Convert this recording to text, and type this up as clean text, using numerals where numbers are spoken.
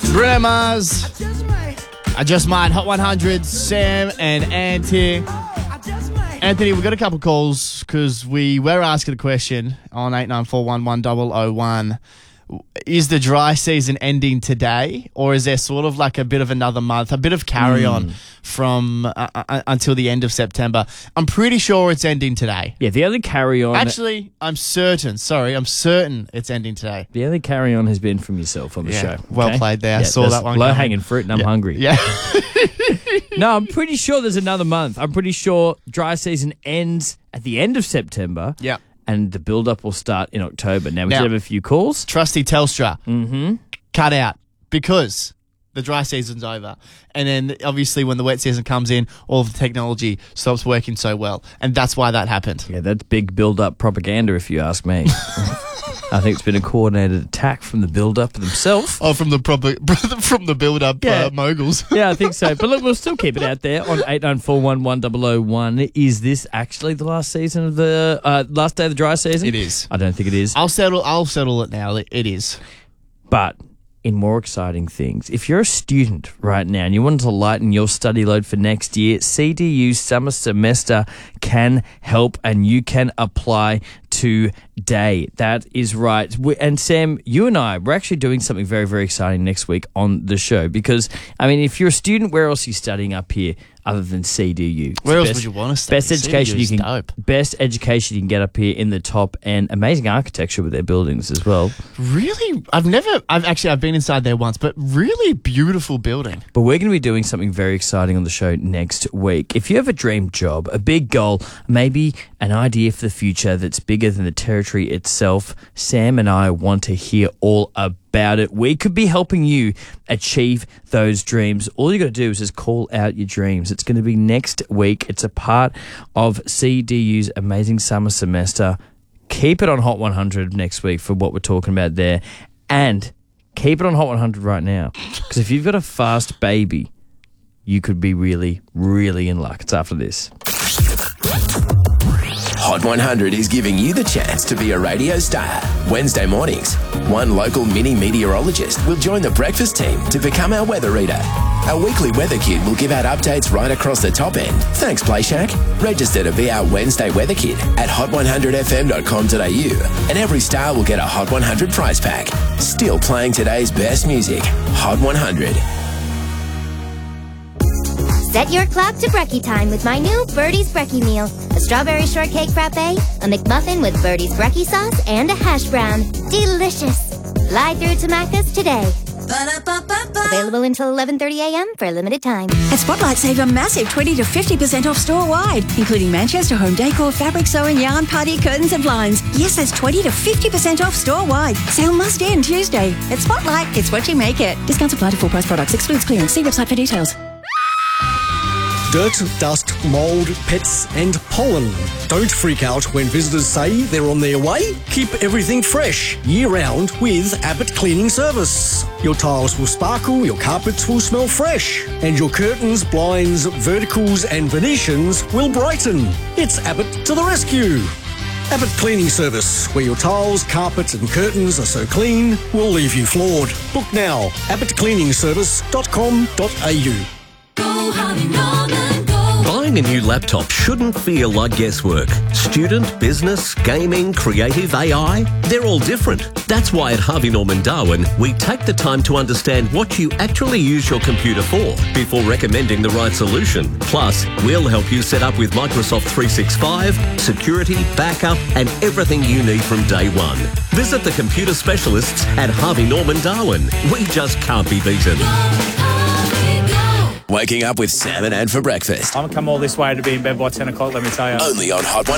Bruno Mars. I just might. Hot 100, Sam and Ant here. Anthony, we've got a couple calls because we were asking a question on 89411001. Is the dry season ending today, or is there sort of like a bit of another month, a bit of carry on from until the end of September? I'm pretty sure it's ending today. Yeah, the only carry on... Actually, I'm certain it's ending today. The only carry on has been from yourself on the show. Well played there. I saw that one. Low-hanging fruit and I'm hungry. Yeah. No, I'm pretty sure there's another month. I'm pretty sure dry season ends at the end of September. Yeah. And the build-up will start in October. Now, we should have a few calls. Trusty Telstra. Cut out because the dry season's over. And then, obviously, when the wet season comes in, all of the technology stops working so well. And that's why that happened. Yeah, that's big build-up propaganda, if you ask me. I think it's been a coordinated attack from the build-up themselves. Oh, from the build-up moguls. Yeah, I think so. But look, we'll still keep it out there on 89411001. Is this actually the last season of the last day of the dry season? It is. I don't think it is. I'll settle it now. It is. But in more exciting things, if you're a student right now and you want to lighten your study load for next year, CDU Summer Semester can help and you can apply today. That is right. And Sam, you and I, we're actually doing something very, very exciting next week on the show because, I mean, if you're a student, where else are you studying up here other than CDU? Where else would you want to study? Best education you can get up here in the top, and amazing architecture with their buildings as well. Really? I've been inside there once, but really beautiful building. But we're going to be doing something very exciting on the show next week. If you have a dream job, a big goal, maybe an idea for the future that's bigger than the territory itself, Sam and I want to hear all about it. We could be helping you achieve those dreams. All you got to do is just call out your dreams. It's going to be next week. It's a part of CDU's amazing summer semester. Keep it on Hot 100 next week for what we're talking about there. And keep it on Hot 100 right now. Because if you've got a fast baby, you could be really, really in luck. It's after this. Hot 100 is giving you the chance to be a radio star. Wednesday mornings, one local mini meteorologist will join the breakfast team to become our weather reader. Our weekly weather kid will give out updates right across the top end. Thanks, PlayShack. Register to be our Wednesday weather kid at hot100fm.com.au, and every star will get a Hot 100 prize pack. Still playing today's best music. Hot 100. Set your clock to brekkie time with my new Birdie's Brekkie meal. A strawberry shortcake frappe, a McMuffin with Birdie's Brekkie sauce, and a hash brown. Delicious. Fly through to Macca's today. Available until 11:30 a.m. for a limited time. At Spotlight, save a massive 20 to 50% off store-wide, including Manchester home decor, fabric sewing, yarn, party, curtains and blinds. Yes, that's 20 to 50% off store-wide. Sale must end Tuesday. At Spotlight, it's what you make it. Discounts apply to full-price products. Excludes clearance. See website for details. Dirt, dust, mould, pets and pollen. Don't freak out when visitors say they're on their way. Keep everything fresh year-round with Abbott Cleaning Service. Your tiles will sparkle, your carpets will smell fresh, and your curtains, blinds, verticals and Venetians will brighten. It's Abbott to the rescue. Abbott Cleaning Service, where your tiles, carpets and curtains are so clean, will leave you floored. Book now, abbottcleaningservice.com.au. Buying a new laptop shouldn't feel like guesswork. Student, business, gaming, creative, AI, they're all different. That's why at Harvey Norman Darwin, we take the time to understand what you actually use your computer for before recommending the right solution. Plus, we'll help you set up with Microsoft 365, security, backup, and everything you need from day one. Visit the computer specialists at Harvey Norman Darwin. We just can't be beaten. Waking up with Sam and Ann for breakfast. I'm come all this way to be in bed by 10 o'clock, let me tell you. Only on Hot 100.